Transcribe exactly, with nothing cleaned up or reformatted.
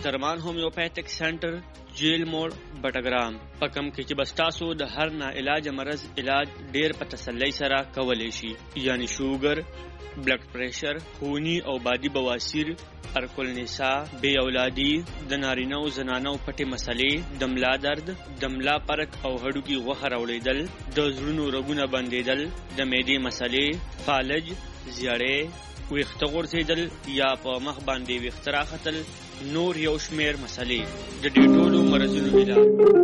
ډاکټر مان هومیوپیتک سنټر، جیل موړ، بټګرام. په کم کې چې بس تاسو د هر نه علاج مرض علاج ډیر په تسلی سره کولی شي، یعنی شوګر، بلډ پریشر، خونی او بادي بواسیر، ارکل نسا، بے اولادي، د نارینه او زنانو پټې مسلې، د ملا درد، د ملا پرک او هډوکي غوښه راوړېدل، د زړونو رګونه بندېدل، د معدې مسلې، فالج، زیړې، ویښته غورځېدل یا په مخ باندې ویښته راختل، نور یو شمیر مسلې. د دې ټولو مرضونو علاج